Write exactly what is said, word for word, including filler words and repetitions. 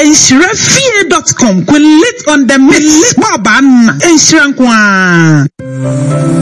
enshirafie dot com. Lit on the mix. Baba, enshirankwa.